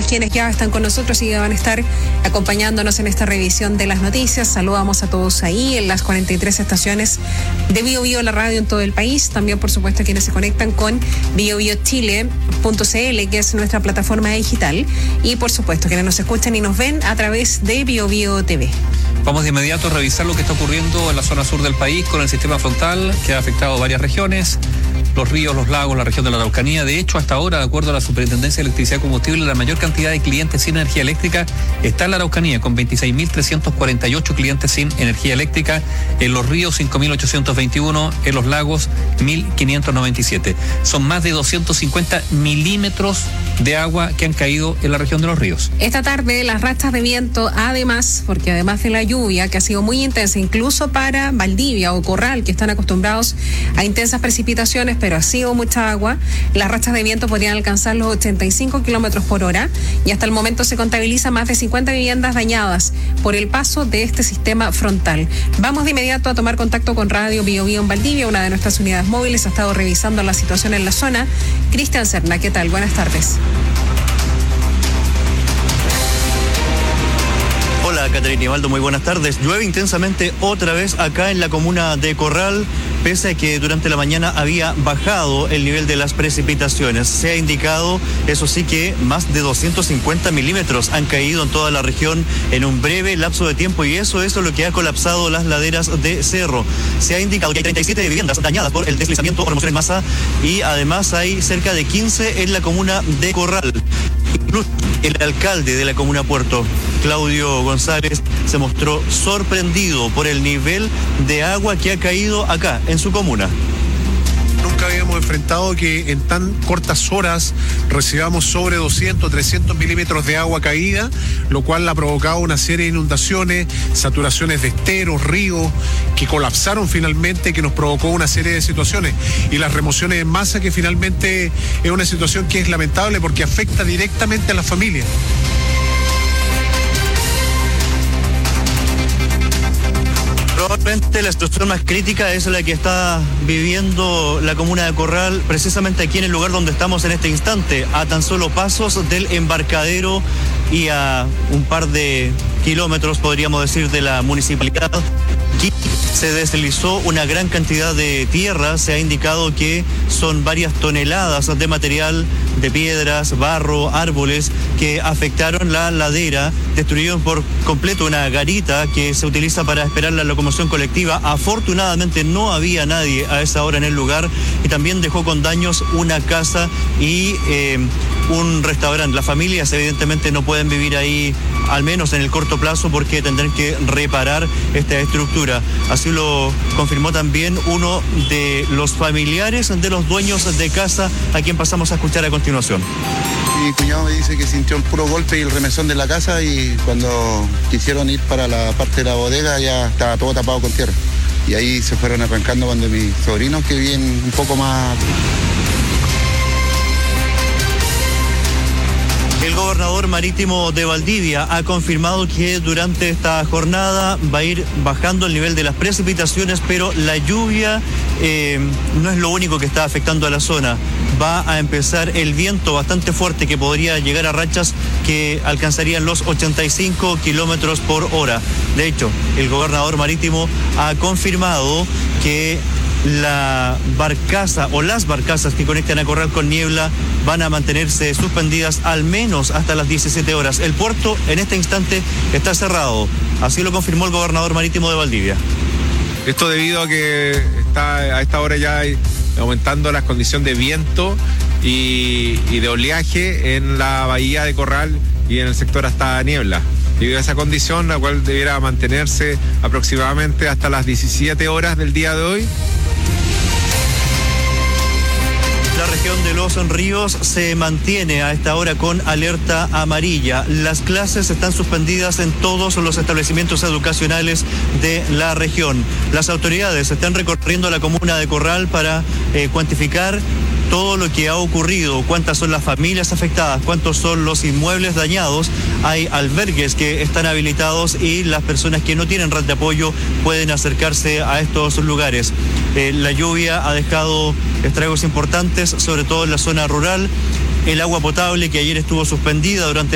quienes ya están con nosotros y van a estar acompañándonos en esta revisión de las noticias. Saludamos a todos ahí en las 43 estaciones de Bio Bio, la radio en todo el país. También, por supuesto, quienes se conectan con biobiochile.cl, que es nuestra plataforma digital. Y, por supuesto, quienes nos escuchan y nos ven a través de Bio Bio TV. Vamos de inmediato a revisar lo que está ocurriendo en la zona sur del país con el sistema frontal que ha afectado varias regiones, los ríos, los lagos, la región de la Araucanía. De hecho, hasta ahora, de acuerdo a la Superintendencia de Electricidad y Combustible, la mayor cantidad de clientes sin energía eléctrica está en la Araucanía, con 26.348 clientes sin energía eléctrica, en los ríos 5.821, en los lagos 1.597. Son más de 250 milímetros de agua que han caído en la región de los ríos. Esta tarde las rachas de viento, además de la lluvia que ha sido muy intensa, incluso para Valdivia o Corral, que están acostumbrados a intensas precipitaciones, pero ha sido mucha agua, las rachas de viento podrían alcanzar los 85 kilómetros por hora y hasta el momento se contabiliza más de 50 viviendas dañadas por el paso de este sistema frontal. Vamos de inmediato a tomar contacto con Radio Bio Bio en Valdivia, una de nuestras unidades móviles ha estado revisando la situación en la zona. Cristian Serna, ¿qué tal? Buenas tardes. Hola, Caterina y Valdo, muy buenas tardes. Llueve intensamente otra vez acá en la comuna de Corral, pese a que durante la mañana había bajado el nivel de las precipitaciones. Se ha indicado, eso sí, que más de 250 milímetros han caído en toda la región en un breve lapso de tiempo, y eso es lo que ha colapsado las laderas de cerro. Se ha indicado que hay 37 viviendas dañadas por el deslizamiento o remoción en masa, y además hay cerca de 15 en la comuna de Corral. Incluso el alcalde de la comuna Puerto, Claudio González, se mostró sorprendido por el nivel de agua que ha caído acá en su comuna. Nunca habíamos enfrentado que en tan cortas horas recibamos sobre 200, 300 milímetros de agua caída, lo cual ha provocado una serie de inundaciones, saturaciones de esteros, ríos, que colapsaron finalmente, que nos provocó una serie de situaciones. Y las remociones en masa, que finalmente es una situación que es lamentable porque afecta directamente a las familias. Probablemente la situación más crítica es la que está viviendo la comuna de Corral, precisamente aquí en el lugar donde estamos en este instante, a tan solo pasos del embarcadero y a un par de kilómetros, podríamos decir, de la municipalidad. Aquí se deslizó una gran cantidad de tierra, se ha indicado que son varias toneladas de material, de piedras, barro, árboles que afectaron la ladera, destruyeron por completo una garita que se utiliza para esperar la locomoción colectiva. Afortunadamente no había nadie a esa hora en el lugar, y también dejó con daños una casa y un restaurante. Las familias evidentemente no pueden vivir ahí, al menos en el corto plazo, porque tendrán que reparar esta estructura. Así lo confirmó también uno de los familiares de los dueños de casa, a quien pasamos a escuchar a continuación. Mi cuñado me dice que sintió el puro golpe y el remesón de la casa, y cuando quisieron ir para la parte de la bodega ya estaba todo tapado con tierra. Y ahí se fueron arrancando cuando mis sobrinos, que viven un poco más. El gobernador marítimo de Valdivia ha confirmado que durante esta jornada va a ir bajando el nivel de las precipitaciones, pero la lluvia no es lo único que está afectando a la zona. Va a empezar el viento bastante fuerte, que podría llegar a rachas que alcanzarían los 85 kilómetros por hora. De hecho, el gobernador marítimo ha confirmado que la barcaza o las barcazas que conectan a Corral con Niebla van a mantenerse suspendidas al menos hasta las 17 horas. El puerto en este instante está cerrado, así lo confirmó el gobernador marítimo de Valdivia. Esto debido a que está a esta hora ya aumentando las condiciones de viento y de oleaje en la bahía de Corral y en el sector hasta Niebla. Debido a esa condición, la cual debiera mantenerse aproximadamente hasta las 17 horas del día de hoy. La región de Los Ríos se mantiene a esta hora con alerta amarilla. Las clases están suspendidas en todos los establecimientos educacionales de la región. Las autoridades están recorriendo la comuna de Corral para cuantificar todo lo que ha ocurrido, cuántas son las familias afectadas, cuántos son los inmuebles dañados. Hay albergues que están habilitados y las personas que no tienen red de apoyo pueden acercarse a estos lugares. La lluvia ha dejado estragos importantes, sobre todo en la zona rural. El agua potable, que ayer estuvo suspendida durante